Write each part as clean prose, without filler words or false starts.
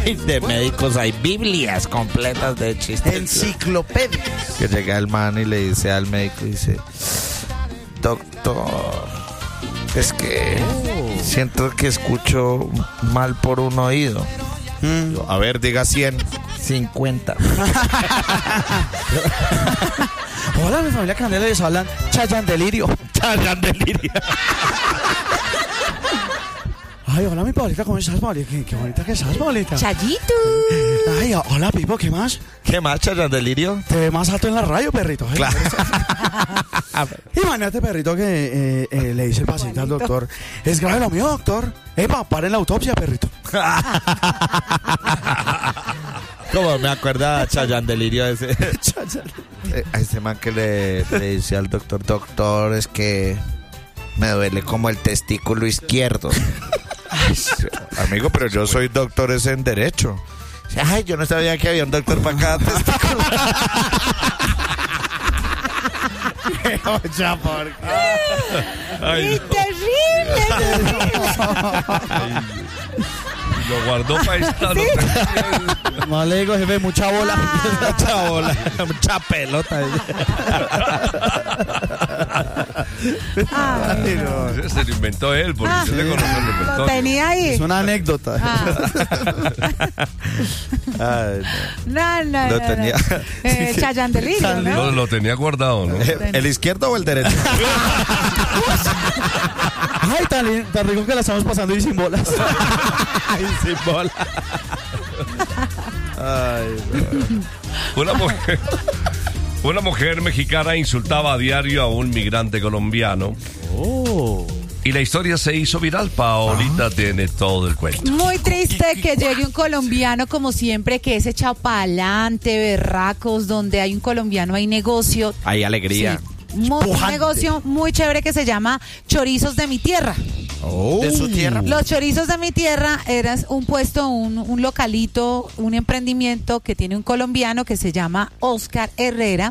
Ay, de médicos hay Biblias completas de chistes. Enciclopedias. Que llega el man y le dice al médico, dice, doctor, es que siento que escucho mal por un oído. Yo, a ver, diga 100. 50. Hola, mi familia Candela, les hablan Chayan Delirio. Chayan Delirio. Ay, hola, mi Paulita, ¿cómo estás, Paulita? Qué bonita que estás, Paulita. Chayito. Ay, hola, Pipo, ¿qué más? ¿Qué más, Chayan Delirio? Te ve más alto en la radio, perrito. Ay, Claro. Imagínate, perrito, que le dice el paciente al doctor: es grave lo mío, doctor. Epa, paren la autopsia, perrito. Como me acuerda a Chayan Delirio ese. A ese man que le dice al doctor, doctor, es que me duele como el testículo izquierdo. Amigo, pero yo soy doctor es en derecho. Ay, yo no sabía que había un doctor para cada testículo. ¡Y terrible! Lo guardó para esta ¿Sí? No le digo, jefe, mucha bola. Mucha bola, mucha pelota. Ay, Se lo inventó él, porque yo le conozco el lo repertorio. tenía ahí. Es una anécdota. Ay, No. Lo tenía. Chayan Delirio, ¿no? Lo tenía guardado, ¿no? ¿El izquierdo o el derecho? Ay, tan rico que la estamos pasando y sin bolas. Ay, sin bola. Ay, Una mujer mexicana insultaba a diario a un migrante colombiano. Y la historia se hizo viral. Paolita tiene todo el cuento. Muy triste que llegue un colombiano, como siempre, que es echado para adelante, berracos, donde hay un colombiano hay negocio. hay alegría. Sí, un negocio muy chévere que se llama Chorizos de mi Tierra. De su tierra. Los Chorizos de mi Tierra eran un puesto, un localito, un emprendimiento que tiene un colombiano que se llama Oscar Herrera.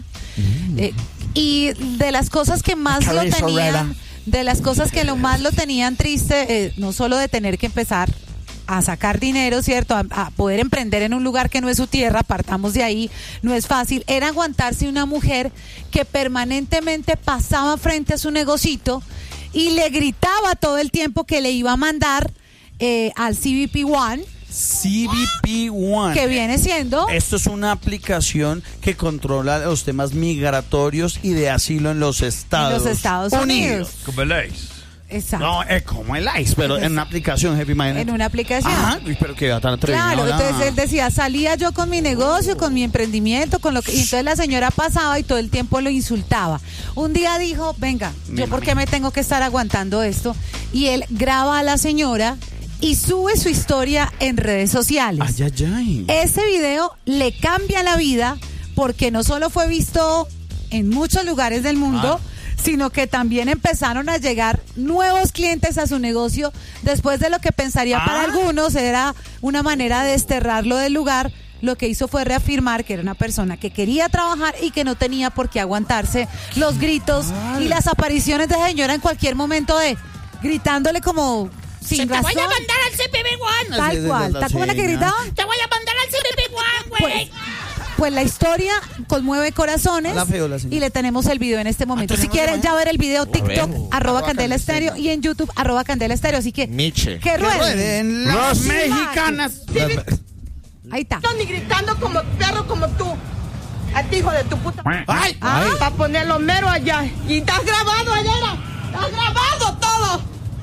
Y de las cosas que más lo Chorizo tenían, Herrera. de las cosas que lo más lo tenían triste, no solo de tener que empezar a sacar dinero, ¿cierto? A poder emprender en un lugar que no es su tierra, partamos de ahí, no es fácil, era aguantarse una mujer que permanentemente pasaba frente a su negocito y le gritaba todo el tiempo que le iba a mandar al CBP One, CBP One. que viene siendo... Esto es una aplicación que controla los temas migratorios y de asilo en los Estados Unidos. Como veis. Exacto. No, es como el ICE, pero en una aplicación, Happy Mind. En una aplicación. Ajá, pero que tan atrevido. Claro, entonces él decía, salía yo con mi negocio, con mi emprendimiento, con lo que, y entonces la señora pasaba y todo el tiempo lo insultaba. Un día dijo, venga, ¿yo por qué me tengo que estar aguantando esto? Y él graba a la señora y sube su historia en redes sociales. Ay, ay, ay. Ese video le cambia la vida porque no solo fue visto en muchos lugares del mundo, sino que también empezaron a llegar nuevos clientes a su negocio después de lo que pensaría para algunos era una manera de desterrarlo del lugar. Lo que hizo fue reafirmar que era una persona que quería trabajar y que no tenía por qué aguantarse los gritos y las apariciones de esa señora en cualquier momento de gritándole como sin razón. Te voy a mandar al CPP One. Tal cual. ¿Está como la que gritaba? Te voy a mandar al CPP One, güey. Pues la historia conmueve corazones y le tenemos el video en este momento. Si quieren ya ver el video, TikTok, @Candela Estéreo y en YouTube, @Candela Estéreo. Así que, Miche. que rueden. Rueden las mexicanas. Ahí está. Ni gritando como perro como tú. A ti, hijo de tu puta. Ay, Para ponerlo mero allá. Y estás grabado, Ayera. Estás grabado todo.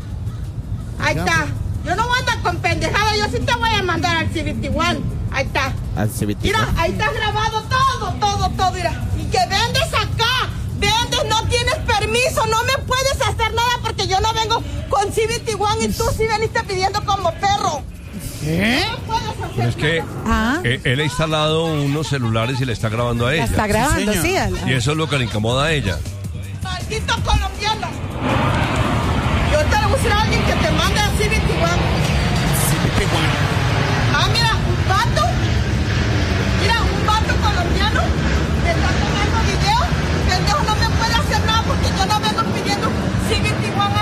Ahí está. Yo no voy a andar con pendejada. Yo sí te voy a mandar al CBT One. Ahí está. Al CBT. Mira, ahí está grabado todo, mira. Y que vendes acá, vendes, no tienes permiso, no me puedes hacer nada porque yo no vengo con CBT One y tú sí veniste pidiendo como perro. ¿qué? No puedes hacer Pero es que Ah. él ha instalado unos celulares y le está grabando a La ella. está grabando, señor. sí. Y eso es lo que le incomoda a ella. Maldito colombiano. Yo te le voy a decir a alguien que te mande a CBT One. CBP One.